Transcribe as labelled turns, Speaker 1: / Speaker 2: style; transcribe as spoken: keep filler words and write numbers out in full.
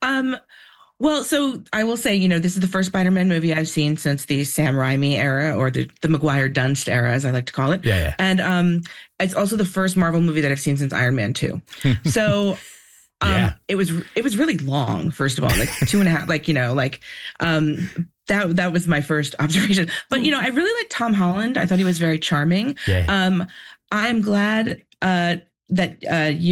Speaker 1: Um, well, so I will say, you know, this is the first Spider-Man movie I've seen since the Sam Raimi era, or the, the Maguire Dunst era, as I like to call it.
Speaker 2: Yeah,
Speaker 1: And um, it's also the first Marvel movie that I've seen since Iron Man two.
Speaker 2: yeah.
Speaker 1: So
Speaker 2: Yeah.
Speaker 1: um, it was it was really long, first of all, like two and a half, like, you know, like um that that was my first observation. But you know, I really liked Tom Holland. I thought he was very charming.
Speaker 2: Yeah.
Speaker 1: Um, I'm glad uh that uh you